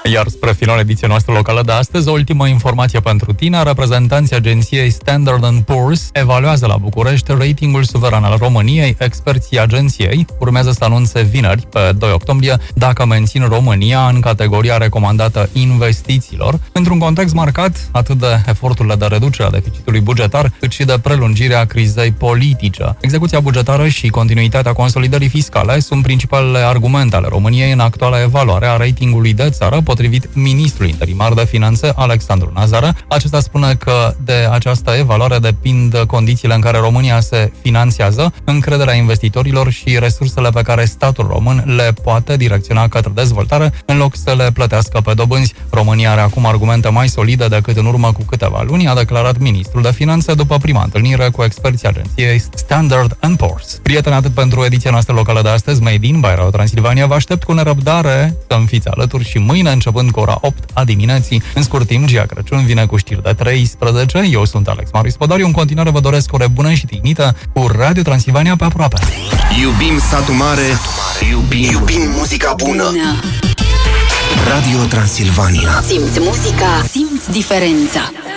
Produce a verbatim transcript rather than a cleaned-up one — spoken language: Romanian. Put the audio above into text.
Iar spre finalul ediției noastre locală de astăzi, o ultimă informație pentru tine. Reprezentanții agenției Standard and Poor's evaluează la București ratingul suveran al României. Experții agenției urmează să anunțe vineri, pe doi octombrie, dacă mențin România în categoria recomandată investițiilor, într-un context marcat atât de eforturile de reducere a deficitului bugetar, cât și de prelungirea crizei politice. Execuția bugetară și continuitatea consolidării fiscale sunt principalele argumente ale României în actuala evaluare a ratingului de țară, potrivit ministrului interimar de finanțe, Alexandru Nazară. Acesta spune că de această evaluare depind condițiile în care România se finanțează, încrederea investitorilor și resursele pe care statul român le poate direcționa către dezvoltare, în loc să le plătească pe dobânzi. România are acum argumente mai solide decât în urmă cu câteva luni, a declarat ministrul de finanțe după prima întâlnire cu experții agenției Standard and Poor's. Prieteni, atât pentru ediția noastră locală de astăzi. Made in by Radio Transilvania. Vă aștept cu nerăbdare să-mi fiți alături și mâine, începând cu ora opt a dimineții, în scurt timp, Gia Crăciun vine cu știri de treisprezece. Eu sunt Alex Marius Podariu. În continuare vă doresc o ore bună și dignită cu Radio Transilvania pe aproape. Iubim satul mare, iubim, iubim muzica bună. Radio Transilvania. Simți muzica, simți diferența.